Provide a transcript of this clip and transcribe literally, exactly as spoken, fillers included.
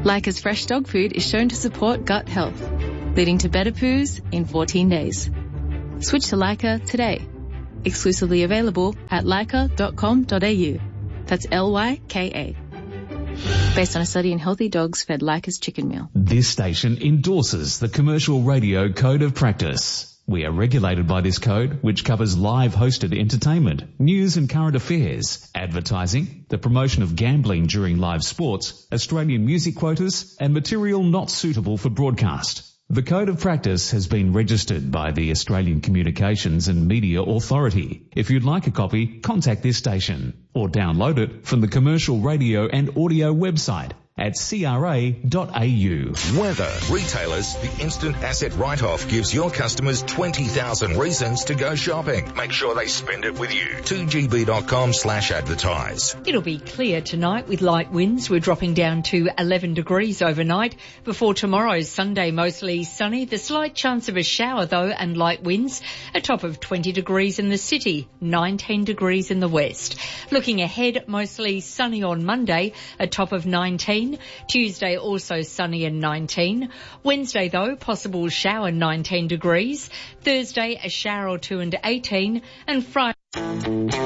Leica's fresh dog food is shown to support gut health, leading to better poos in fourteen days. Switch to Leica today. Exclusively available at leica dot com dot a u. That's L Y K A. Based on a study in healthy dogs fed Leica's chicken meal. This station endorses the Commercial Radio Code of Practice. We are regulated by this code, which covers live hosted entertainment, news and current affairs, advertising, the promotion of gambling during live sports, Australian music quotas, and material not suitable for broadcast. The Code of Practice has been registered by the Australian Communications and Media Authority. If you'd like a copy, contact this station or download it from the Commercial Radio and Audio website at c r a dot a u. Weather. Retailers, the instant asset write-off gives your customers twenty thousand reasons to go shopping. Make sure they spend it with you. two g b dot com slash advertise. It'll be clear tonight with light winds. We're dropping down to eleven degrees overnight. Before tomorrow's Sunday, mostly sunny. The slight chance of a shower, though, and light winds. A top of twenty degrees in the city, nineteen degrees in the west. Looking ahead, mostly sunny on Monday, a top of nineteen. Tuesday also sunny and nineteen. Wednesday though, possible shower, nineteen degrees. Thursday a shower or two and eighteen. And Friday